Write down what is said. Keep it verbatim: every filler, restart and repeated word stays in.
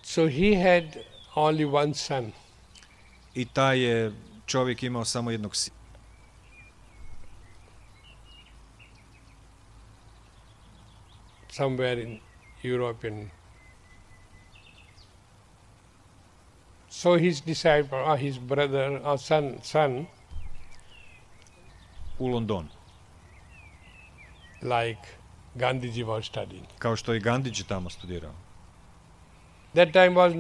So he had only one son. I taj je čovjek imao samo jednog sina. Somewhere in European. So his disciple, or his brother, or son, son, U Londonu. like Gandhiji was studying. Kao što je Gandhiji tamo studirao. That time was